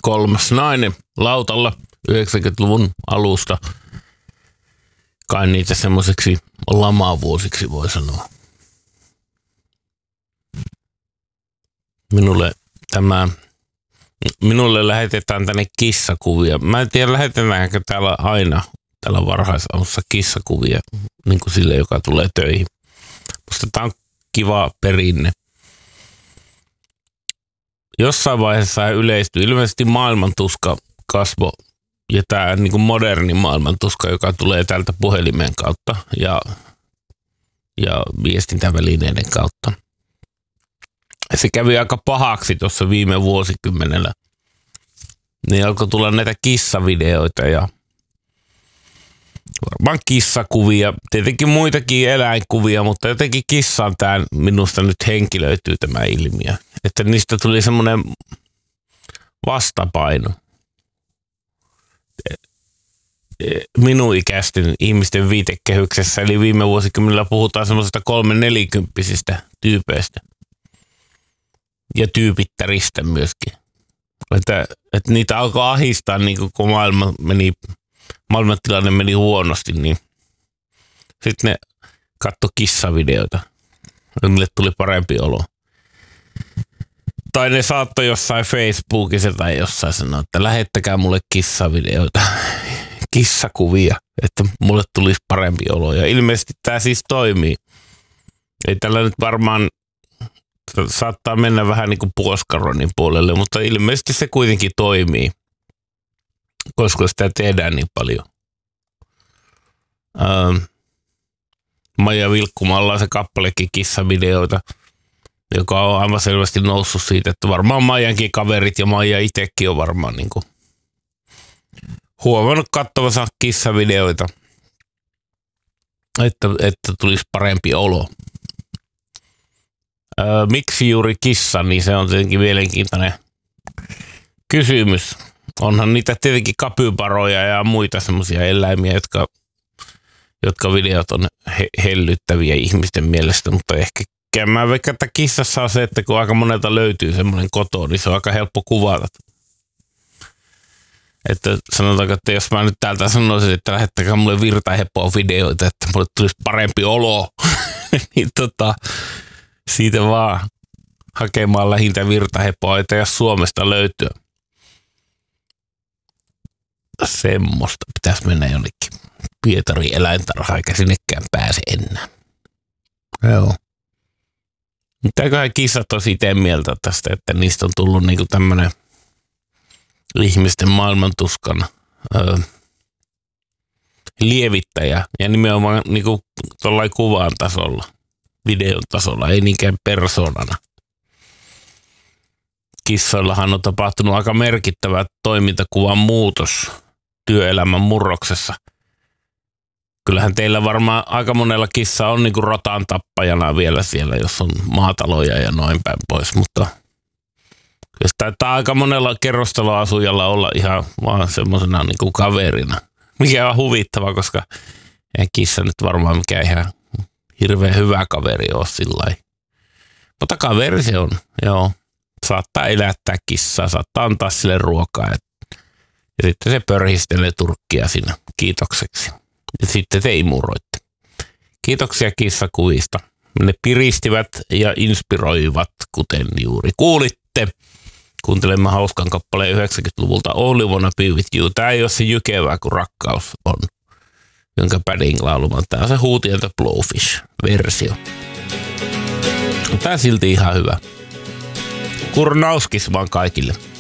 kolmas nainen lautalla 90-luvun alusta. Kai niitä semmoiseksi lamavuosiksi voi sanoa. Minulle lähetetään tänne kissakuvia. Mä en tiedä, lähetetäänkö täällä aina täällä varhaisalussa kissakuvia niin kuin sille, joka tulee töihin. Musta tää on kiva perinne. Jossain vaiheessa yleistyi ilmeisesti maailmantuska kasvo ja tää niin kuin moderni maailmantuska, joka tulee täältä puhelimen kautta ja viestintävälineiden kautta. Se kävi aika pahaksi tuossa viime vuosikymmenellä. Niin alkoi tulla näitä kissavideoita ja varmaan kissakuvia, tietenkin muitakin eläinkuvia, mutta jotenkin kissaan tämä minusta nyt henkilöityy tämä ilmiö. Että niistä tuli semmoinen vastapaino minun ikäisten ihmisten viitekehyksessä, eli viime vuosikymmenellä puhutaan semmoisesta 3-40-vuotiaista tyypeistä. Ja tyypittäristä myöskin. Että niitä alkoi ahistaa, niin kun maailmantilanne meni huonosti, niin sitten ne katsoi kissavideoita. Niille tuli parempi olo. Tai ne saattoi jossain Facebookissa tai jossain sanoa, että lähettäkää mulle kissavideoita, kissakuvia, että mulle tulisi parempi olo. Ja ilmeisesti tämä siis toimii. Ei tällä nyt varmaan saattaa mennä vähän niin kuin puoskaronin puolelle, mutta ilmeisesti se kuitenkin toimii, koska sitä tehdään niin paljon. Maija Vilkkumalla on se kappalekin kissavideoita, joka on aivan selvästi noussut siitä, että varmaan Maijankin kaverit ja Maija itsekin on varmaan niin kuin huomannut kattovansa kissavideoita, että tulisi parempi olo. Miksi juuri kissa, niin se on tietenkin mielenkiintoinen kysymys. Onhan niitä tietenkin kapyparoja ja muita semmoisia eläimiä, jotka videot on hellyttäviä ihmisten mielestä, mutta ehkä mä vaikka, että kissassa on se, että kun aika monelta löytyy semmoinen koto, niin se on aika helppo kuvata. Että sanotaanko, että jos mä nyt täältä sanoisin, että lähettäkää mulle virtahepoa videoita, että mulle tulisi parempi olo, niin siitä vaan hakemaan lähintä virtahepoa, että jos Suomesta löytyy. Semmoista pitäisi mennä jonnekin Pietarin eläintarhaan, eikä sinnekään pääse enää. Joo. Mitäköhän kissat on itse mieltä tästä, että niistä on tullut niinku tämmönen ihmisten maailmantuskan lievittäjä ja nimenomaan niinku tollain kuvan tasolla. Videon tasolla, ei niinkään persoonana. Kissoillahan on tapahtunut aika merkittävä toimintakuvan muutos työelämän murroksessa. Kyllähän teillä varmaan aika monella kissa on niinku rotan tappajana vielä siellä, jos on maataloja ja noin päin pois, mutta jos taitaa aika monella kerrostaloasujalla olla ihan vaan semmosena niinku kaverina, mikä on huvittava, koska ei kissa nyt varmaan mikään ihan hirveän hyvä kaveri ole sillai. Mutta kaveri se on, joo. Saattaa elättää kissaa, saattaa antaa sille ruokaa. Ja sitten se pörhistelee turkkia siinä kiitokseksi. Ja sitten te imuroitte. Kiitoksia kissakuvista. Ne piristivät ja inspiroivat, kuten juuri kuulitte. Kuuntelemme hauskan kappaleen 90-luvulta Only Wanna Be With You. Tää ei ole se jykevää kuin rakkaus on, jonka Padding laulumaan. Tää on se Hootie and the Blowfish-versio. Tää silti ihan hyvä. Kurnauskis vaan kaikille.